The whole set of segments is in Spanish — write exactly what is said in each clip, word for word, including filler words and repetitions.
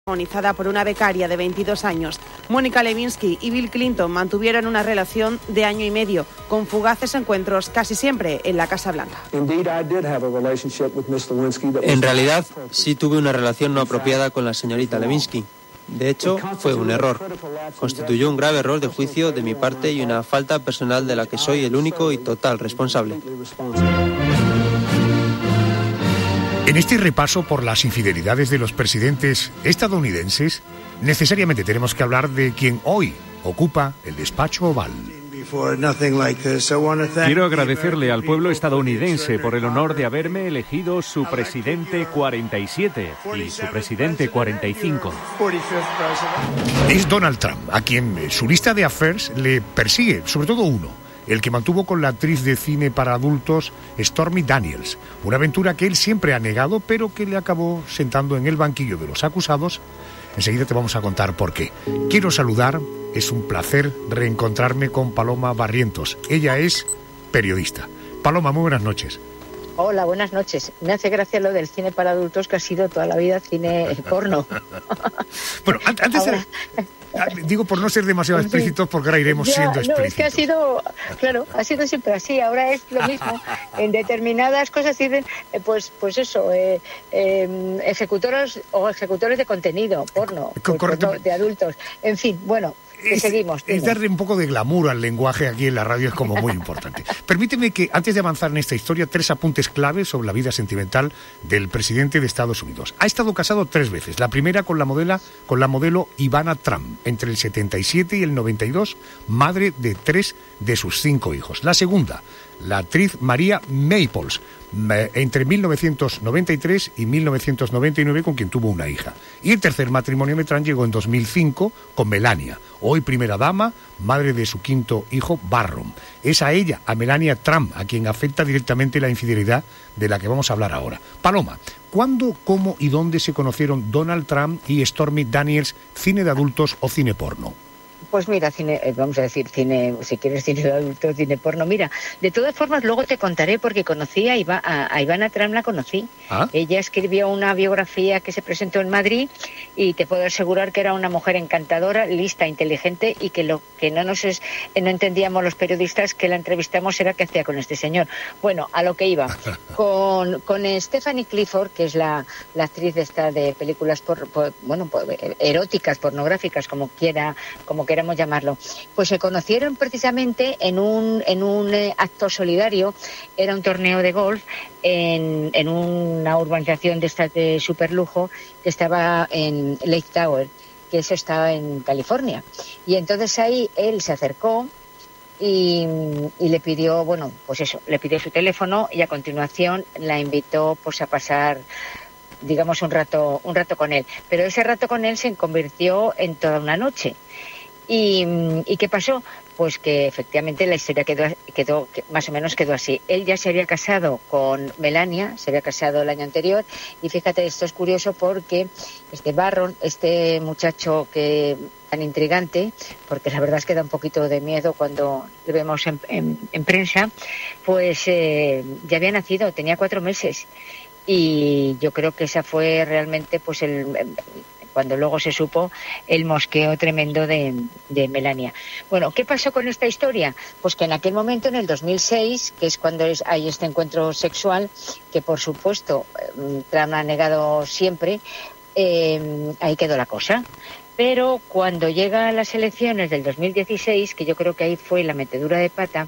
protagonizada por una becaria de veintidós años. Mónica Lewinsky y Bill Clinton mantuvieron una relación de año y medio, con fugaces encuentros casi siempre en la Casa Blanca. En realidad, sí tuve una relación no apropiada con la señorita Lewinsky. De hecho, fue un error. Constituyó un grave error de juicio de mi parte y una falta personal de la que soy el único y total responsable. En este repaso por las infidelidades de los presidentes estadounidenses, necesariamente tenemos que hablar de quien hoy ocupa el despacho oval. Quiero agradecerle al pueblo estadounidense por el honor de haberme elegido su presidente cuarenta y siete y su presidente cuarenta y cinco. Es Donald Trump, a quien su lista de affairs le persigue, sobre todo uno, el que mantuvo con la actriz de cine para adultos Stormy Daniels, una aventura que él siempre ha negado, pero que le acabó sentando en el banquillo de los acusados. Enseguida te vamos a contar por qué. Quiero saludar, es un placer reencontrarme con Paloma Barrientos. Ella es periodista. Paloma, muy buenas noches. Hola, buenas noches. Me hace gracia lo del cine para adultos, que ha sido toda la vida cine porno. Bueno, antes ahora... de... digo por no ser demasiado explícitos, porque ahora iremos ya, siendo explícitos. No, es que ha sido, claro, ha sido siempre así. Ahora es lo mismo. En determinadas cosas dicen, pues, pues eso, eh, eh, ejecutores o ejecutores de contenido porno, pues, porno de adultos. En fin, bueno. Es, seguimos, es darle un poco de glamour al lenguaje aquí en la radio, es como muy importante. Permíteme que, antes de avanzar en esta historia, tres apuntes claves sobre la vida sentimental del presidente de Estados Unidos. Ha estado casado tres veces. La primera con la modelo, con la modelo Ivana Trump, entre el setenta y siete y el noventa y dos, madre de tres de sus cinco hijos. La segunda, la actriz Maria Maples, entre mil novecientos noventa y tres y mil novecientos noventa y nueve, con quien tuvo una hija. Y el tercer matrimonio de Trump llegó en dos mil cinco con Melania, hoy primera dama, madre de su quinto hijo, Barron. Es a ella, a Melania Trump, a quien afecta directamente la infidelidad de la que vamos a hablar ahora. Paloma, ¿cuándo, cómo y dónde se conocieron Donald Trump y Stormy Daniels, cine de adultos o cine porno? Pues mira, cine, vamos a decir cine, si quieres cine de adulto, cine porno. Mira, de todas formas luego te contaré, porque conocí a, Iva, a, a Ivana Trump, la conocí. ¿Ah? Ella escribió una biografía que se presentó en Madrid y te puedo asegurar que era una mujer encantadora, lista, inteligente, y que lo que no nos es, no entendíamos los periodistas que la entrevistamos era qué hacía con este señor. Bueno, a lo que iba. Con, con Stephanie Clifford, que es la, la actriz de esta de películas por, por, bueno, por, eróticas, pornográficas, como quiera, como quiera llamarlo, pues se conocieron precisamente en un en un eh, acto solidario. Era un torneo de golf en, en una urbanización de esta de superlujo que estaba en Lake Tower, que eso estaba en California, y entonces ahí él se acercó y, y le pidió, bueno, pues eso, le pidió su teléfono, y a continuación la invitó pues a pasar, digamos, un rato un rato con él, pero ese rato con él se convirtió en toda una noche. ¿Y, ¿Y qué pasó? Pues que efectivamente la historia quedó, quedó, más o menos quedó así. Él ya se había casado con Melania, se había casado el año anterior, y fíjate, esto es curioso porque este Barron, este muchacho que tan intrigante, porque la verdad es que da un poquito de miedo cuando lo vemos en, en, en prensa, pues eh, ya había nacido, tenía cuatro meses. Y yo creo que esa fue realmente, pues el... cuando luego se supo el mosqueo tremendo de, de Melania. Bueno, ¿qué pasó con esta historia? Pues que en aquel momento, en el dos mil seis, que es cuando es, hay este encuentro sexual, que por supuesto Trump ha negado siempre, eh, ahí quedó la cosa. Pero cuando llegan las elecciones del dos mil dieciséis, que yo creo que ahí fue la metedura de pata,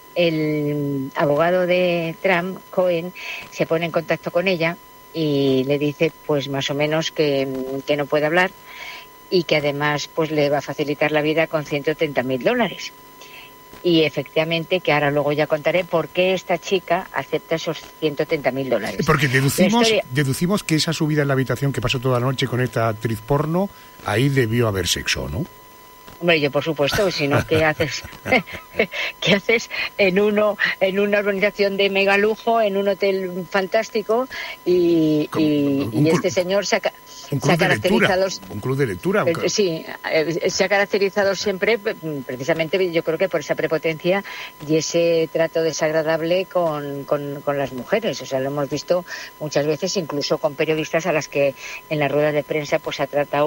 el abogado de Trump, Cohen, se pone en contacto con ella y le dice pues más o menos que, que no puede hablar, y que además pues le va a facilitar la vida con ciento treinta mil dólares. Y efectivamente, que ahora luego ya contaré por qué esta chica acepta esos ciento treinta mil dólares. Porque deducimos, historia... deducimos que esa subida en la habitación que pasó toda la noche con esta actriz porno, ahí debió haber sexo, ¿no? Hombre, yo por supuesto, sino ¿qué haces? ¿Qué haces en uno, en una organización de mega lujo, en un hotel fantástico, y, y, y este señor saca... Un club, se ha de lectura, caracterizado, un club de lectura. Eh, sí, eh, se ha caracterizado siempre, precisamente yo creo que por esa prepotencia y ese trato desagradable con, con, con las mujeres. O sea, lo hemos visto muchas veces, incluso con periodistas a las que en las ruedas de prensa pues ha tratado